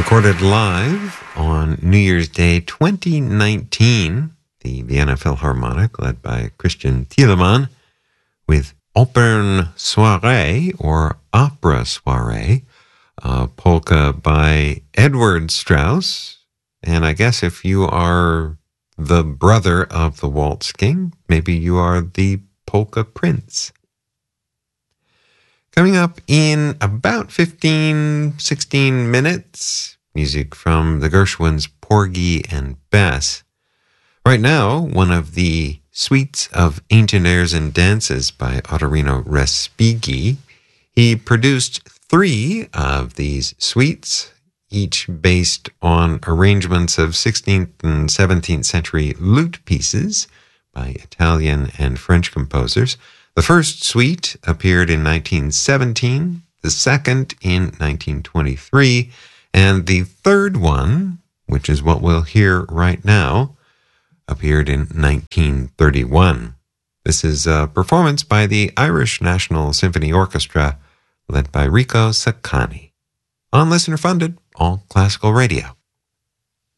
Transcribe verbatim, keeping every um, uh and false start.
Recorded live on New Year's Day twenty nineteen, the Vienna Philharmonic, led by Christian Thielemann, with Opern Soirée, or Opera Soirée, a polka by Edward Strauss. And I guess if you are the brother of the Waltz King, maybe you are the Polka Prince. Coming up in about fifteen, sixteen minutes, music from the Gershwins, Porgy and Bess. Right now, one of the suites of Ancient Airs and Dances by Ottorino Respighi. He produced three of these suites, each based on arrangements of sixteenth and seventeenth century lute pieces by Italian and French composers. The first suite appeared in nineteen seventeen, the second in nineteen twenty-three, and the third one, which is what we'll hear right now, appeared in nineteen thirty-one. This is a performance by the Irish National Symphony Orchestra, led by Rico Saccani, on listener-funded All Classical Radio.